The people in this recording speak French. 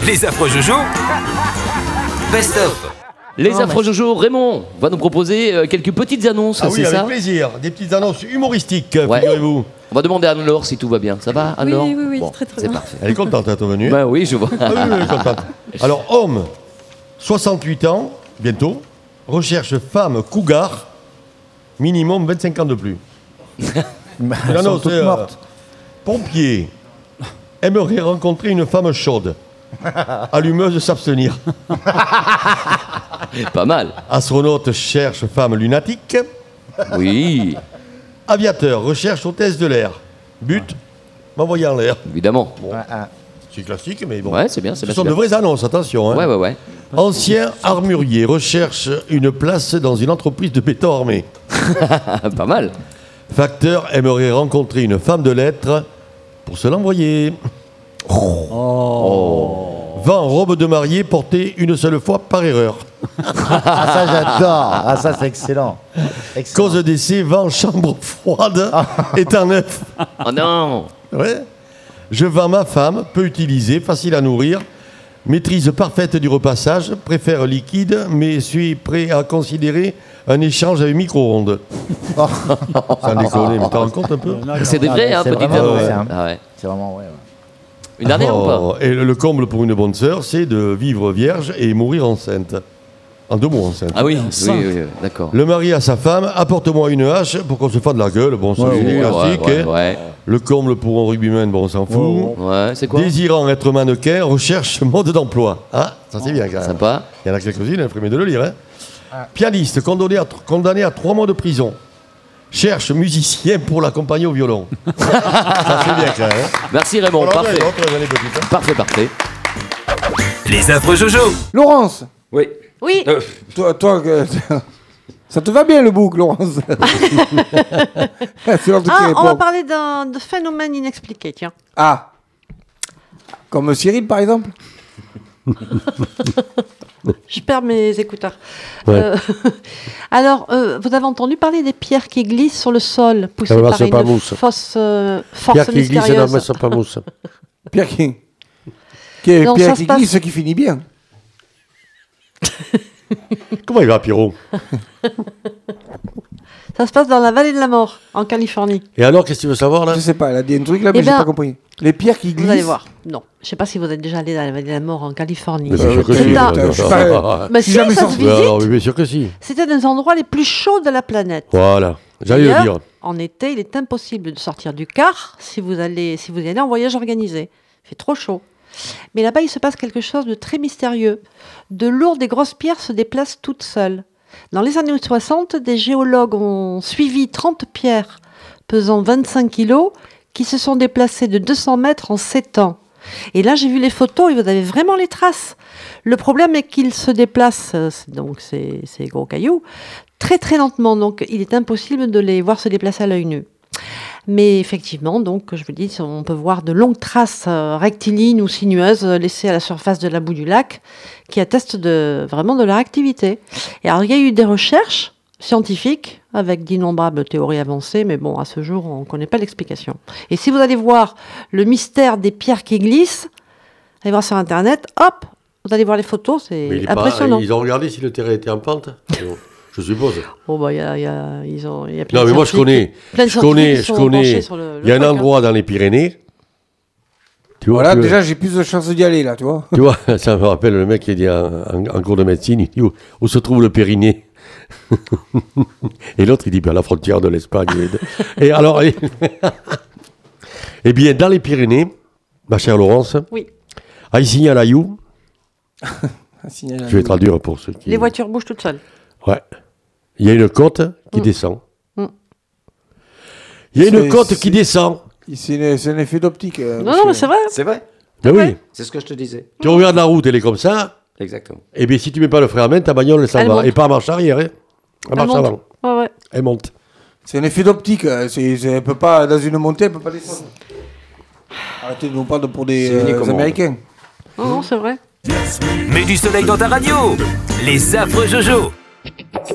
Les affreux Jojo, best of. Les affreux Jojo, Raymond va nous proposer quelques petites annonces, Ah oui, c'est avec ça? plaisir. Des petites annonces humoristiques, Ouais. figurez-vous. On va demander à Anne-Laure si tout va bien. Ça va, Anne-Laure? Oui, Bon, très c'est bien. parfait. Elle est contente d'être venue. Ben oui, je vois. Ah oui, elle est contente. Alors, homme, 68 ans, bientôt, recherche femme cougar, minimum 25 ans de plus. Elles sont toutes mortes. Pompier, aimerait rencontrer une femme chaude. Allumeuse s'abstenir. Pas mal. Astronaute cherche femme lunatique. Oui, Aviateur recherche hôtesse de l'air. But, m'envoyer en l'air. évidemment. C'est classique, mais bon. Ouais, c'est bien, c'est Ce bien. sont c'est de bien. vraies annonces, attention. Hein. Ouais. Ancien armurier recherche une place dans une entreprise de béton armé. Pas mal. Facteur aimerait rencontrer une femme de lettres pour se l'envoyer. Vend robe de mariée portée une seule fois par erreur. Ah, ça, j'adore. Ah, ça, c'est excellent. Excellent. Cause d'essai, vend chambre froide étant neuf. Oh non. Ouais. Je vends ma femme, peu utilisée, facile à nourrir, maîtrise parfaite du repassage, préfère liquide, mais suis prêt à considérer un échange avec micro-ondes. Sans déconner, mais t'en rends compte un peu? C'est des vrais, hein, c'est petite vraiment annonce. vrai, hein. Ah ouais. C'est vraiment, ouais. Une dernière ou pas? Oh, et le comble pour une bonne sœur, c'est de vivre vierge et mourir enceinte. En 2 mots enceinte. Ah oui, oui, d'accord. Le mari à sa femme, apporte-moi une hache pour qu'on se fasse de la gueule. Bon, ça c'est classique. hein. Ouais. Le comble pour un rugbyman, bon, on s'en fout. Ouais, c'est quoi? Désirant être mannequin, recherche mode d'emploi. Ah, ça c'est bien quand même. Sympa. Il y en a quelques-unes, il ferait mieux de le lire. Hein. Pianiste, condamné à 3 mois de prison. Cherche musicien pour l'accompagner au violon. Ça c'est bien quand même. Hein. Merci Raymond, parfait. Parfait. Les affreux Jojo. Laurence, Oui. Oui, toi, ça te va bien le bouc, Laurence? C'est notre on va époque. parler d'un phénomène inexpliqué, tiens. Ah, comme Cyril, par exemple? Je perds mes écouteurs. Ouais. Alors, vous avez entendu parler des pierres qui glissent sur le sol, poussées par c'est pas une mousse. force Pierre qui glisse, mystérieuse. non, mais c'est pas mousse. Pierre qui Non, Pierre ça qui se passe- glisse, qui finit bien. Comment il va, Pierrot? Ça se passe dans la vallée de la mort, en Californie. Et alors, qu'est-ce que tu veux savoir là? Je sais pas, elle a dit un truc là, mais Eh j'ai ben, pas compris. Les pierres qui glissent. Vous allez voir. Non, je ne sais pas si vous êtes déjà allé dans la vallée de la mort en Californie. Mais bien sûr que C'est si. un- je suis pas- Mais Si si, jamais ça sorti. se visite. Alors, oui, bien sûr que si. C'était des endroits les plus chauds de la planète. Voilà, j'allais le D'ailleurs, dire. En été, il est impossible de sortir du car si vous y allez en voyage organisé. Il fait trop chaud. Mais là-bas, il se passe quelque chose de très mystérieux. De lourdes et grosses pierres se déplacent toutes seules. Dans les années 60, des géologues ont suivi 30 pierres pesant 25 kilos qui se sont déplacées de 200 mètres en 7 ans. Et là, j'ai vu les photos et vous avez vraiment les traces. Le problème est qu'ils se déplacent, donc ces gros cailloux, très très lentement. Donc, il est impossible de les voir se déplacer à l'œil nu. Mais effectivement, donc, je vous dis, on peut voir de longues traces rectilignes ou sinueuses laissées à la surface de la boue du lac qui attestent vraiment de leur activité. Et alors, il y a eu des recherches scientifiques avec d'innombrables théories avancées, mais bon, à ce jour, on ne connaît pas l'explication. Et si vous allez voir le mystère des pierres qui glissent, allez voir sur Internet, hop, vous allez voir les photos, Mais c'est il est pas- impressionnant. ils ont regardé si le terrain était en pente. Je suppose. Oh, bah, il y a plein Non, de mais moi je scientifiques- connais. plein de Je connais. scientifiques qui sont penchés sur le Il y a un truc, hein. endroit dans les Pyrénées. Tu vois, Voilà, déjà, j'ai plus de chances d'y aller, là, tu vois. tu vois, ça me rappelle le mec qui dit en cours de médecine, il dit où se trouve le Périnée? Et l'autre, il dit à la frontière de l'Espagne. Et alors, eh bien, dans les Pyrénées, ma chère Laurence, Oui. à Isigny-à-la-You, Un signal à je vais nous. traduire pour ceux qui... Les voitures bougent toutes seules. Ouais. Il y a une côte qui descend. Mm. Il y a une C'est- côte qui descend. C'est un effet d'optique. Non, mais c'est vrai. C'est vrai. Ben oui. Ouais. C'est ce que je te disais. Tu regardes la route, elle est comme ça. Exactement. Et bien, si tu mets pas le frein à main, ta bagnole, elle s'en Elle va. monte. Et pas en marche arrière, hein. En marche monte. avant. Ouais, ouais. Elle monte. C'est un effet d'optique. Elle peut pas, dans une montée, elle peut pas descendre. Arrêtez de nous prendre pour C'est des unique au monde. Américains. Non, non, c'est vrai. Mets du soleil dans ta radio. Les affreux Jojo.